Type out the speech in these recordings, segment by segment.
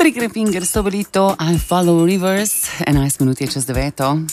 Three Fingers so velito, I Follow Rivers, 11 minut je čez 9.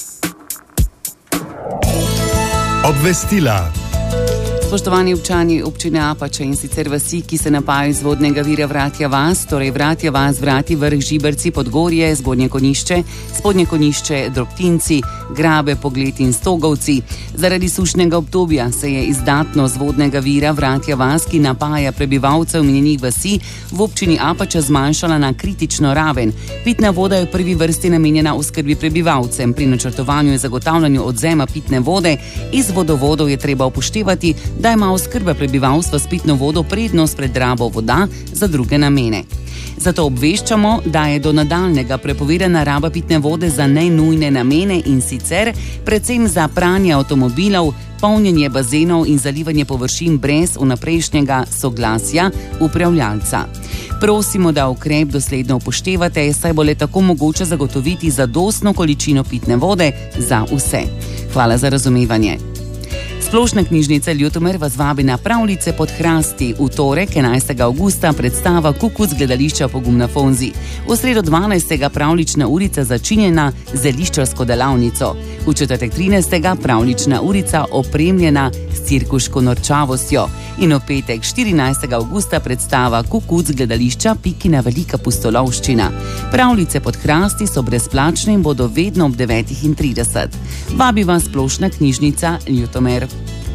Obvestila. Spoštovani občani občine Apača in sicer vasi, ki se napajajo iz vodnega vira Vratja vas, torej Vratja vas, Vrati vrh, Žiberci, Podgorje, Zgornje Konjišče, Spodnje Konjišče, Drobtinci, Grabe, Pogled in Stogovci. Zaradi sušnega obdobja se je izdatno z vodnega vira Vratja vas, ki napaja prebivalcev omenjenih vasi, v občini Apača zmanjšala na kritično raven. Pitna voda je v prvi vrsti namenjena oskrbi prebivalcem. Pri načrtovanju in zagotavljanju odvzema pitne vode iz vodovodov je treba upoštevati, da ima oskrba prebivalstva s pitno vodo prednost pred rabo voda za druge namene. Zato obveščamo, da je do nadaljnjega prepovedana raba pitne vode za nenujne namene in sicer predvsem za pranje avtomobilov, polnjenje bazenov in zalivanje površin brez vnaprejšnjega soglasja upravljalca. Prosimo, da ukrep dosledno upoštevate, saj bo le tako mogoče zagotoviti zadostno količino pitne vode za vse. Hvala za razumevanje. Splošna knjižnica Ljutomer vas vabi na pravljice pod hrasti. V torek, 11. avgusta, predstava Kukuc gledališča Pogum na Fonzi. V sredo 12. pravlična urica začinjena z zeliščarsko delavnico. V četrtek 13. pravlična urica opremljena s cirkuško norčavostjo. In v petek 14. avgusta predstava Kukuc gledališča Pikina velika pustolovščina. Pravljice pod hrasti so brezplačne in bodo vedno ob 9:30. Vabi vas Splošna knjižnica Ljutomer.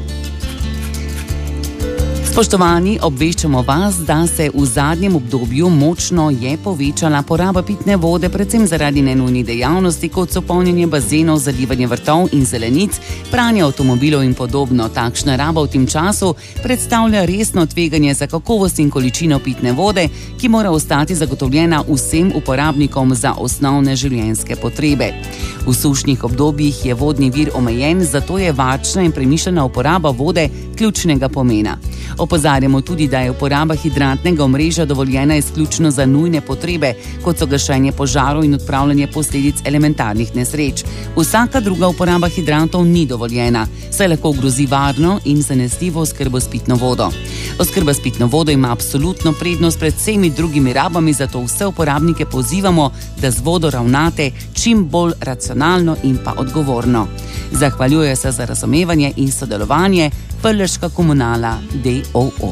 Spoštovani, obveščamo vas, da se v zadnjem obdobju močno je povečala poraba pitne vode, predvsem zaradi nenujnih dejavnosti, kot so polnjenje bazenov, zalivanje vrtov in zelenic, pranje avtomobilov in podobno. Takšna raba v tem času predstavlja resno tveganje za kakovost in količino pitne vode, ki mora ostati zagotovljena vsem uporabnikom za osnovne življenjske potrebe. V sušnih obdobjih je vodni vir omejen, zato je varčna in premišljena uporaba vode ključnega pomena. Opozarjamo tudi, da je uporaba hidratnega omrežja dovoljena izključno za nujne potrebe, kot so gašenje požarov in odpravljanje posledic elementarnih nesreč. Vsaka druga uporaba hidratov ni dovoljena, saj lahko ogrozi varno in zanesljivo oskrbo s pitno vodo. Oskrba s pitno vodo ima absolutno prednost pred vsemi drugimi rabami, zato vse uporabnike pozivamo, da z vodo ravnate čim bolj racionalno in pa odgovorno. Zahvaljuje se za razumevanje in sodelovanje Prleška komunala d.o.o.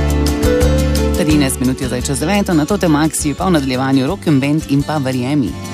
13 minut je zdaj čez 9, na to te Maxi pa v nadaljevanju Rock and Band in pa Verjemi.